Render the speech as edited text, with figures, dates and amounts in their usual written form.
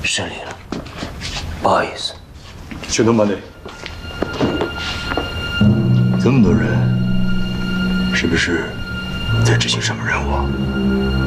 失礼了，不好意思。 全都慢点。这么多人，是不是在执行什么任务啊？